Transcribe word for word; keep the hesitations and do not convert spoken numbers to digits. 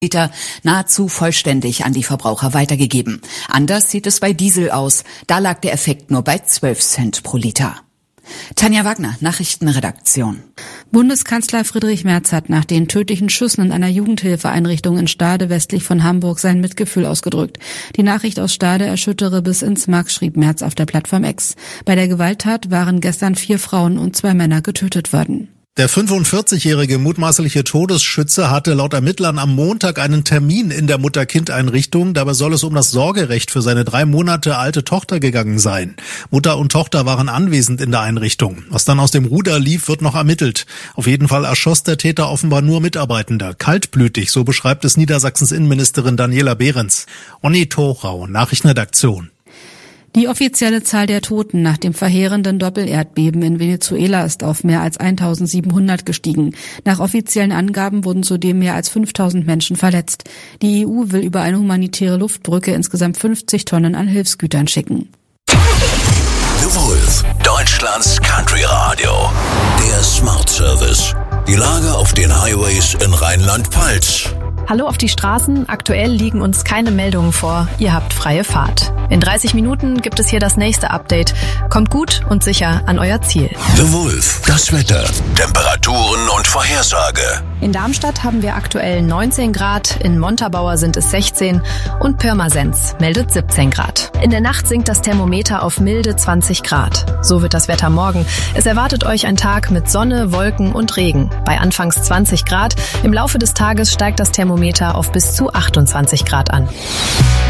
Liter nahezu vollständig an die Verbraucher weitergegeben. Anders sieht es bei Diesel aus. Da lag der Effekt nur bei zwölf Cent pro Liter. Tanja Wagner, Nachrichtenredaktion. Bundeskanzler Friedrich Merz hat nach den tödlichen Schüssen in einer Jugendhilfeeinrichtung in Stade westlich von Hamburg sein Mitgefühl ausgedrückt. Die Nachricht aus Stade erschüttere bis ins Mark, schrieb Merz auf der Plattform X. Bei der Gewalttat waren gestern vier Frauen und zwei Männer getötet worden. Der fünfundvierzigjährige mutmaßliche Todesschütze hatte laut Ermittlern am Montag einen Termin in der Mutter-Kind-Einrichtung. Dabei soll es um das Sorgerecht für seine drei Monate alte Tochter gegangen sein. Mutter und Tochter waren anwesend in der Einrichtung. Was dann aus dem Ruder lief, wird noch ermittelt. Auf jeden Fall erschoss der Täter offenbar nur Mitarbeitende. Kaltblütig, so beschreibt es Niedersachsens Innenministerin Daniela Behrens. Onni Thorau, Nachrichtenredaktion. Die offizielle Zahl der Toten nach dem verheerenden Doppelerdbeben in Venezuela ist auf mehr als eintausendsiebenhundert gestiegen. Nach offiziellen Angaben wurden zudem mehr als fünftausend Menschen verletzt. Die E U will über eine humanitäre Luftbrücke insgesamt fünfzig Tonnen an Hilfsgütern schicken. The Wolf, Deutschlands Country Radio. Der Smart Service. Die Lage auf den Highways in Rheinland-Pfalz. Hallo auf die Straßen. Aktuell liegen uns keine Meldungen vor. Ihr habt freie Fahrt. In dreißig Minuten gibt es hier das nächste Update. Kommt gut und sicher an euer Ziel. The Wolf, das Wetter, Temperaturen und Vorhersage. In Darmstadt haben wir aktuell neunzehn Grad, in Montabaur sind es sechzehn und Pirmasens meldet siebzehn Grad. In der Nacht sinkt das Thermometer auf milde zwanzig Grad. So wird das Wetter morgen. Es erwartet euch ein Tag mit Sonne, Wolken und Regen. Bei anfangs zwanzig Grad. Im Laufe des Tages steigt das Thermometer auf bis zu achtundzwanzig Grad an.